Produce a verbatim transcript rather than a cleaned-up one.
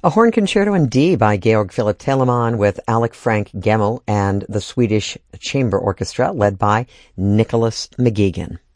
A horn concerto in D by Georg Philipp Telemann with Alec Frank Gemmel and the Swedish Chamber Orchestra led by Nicholas McGeegan.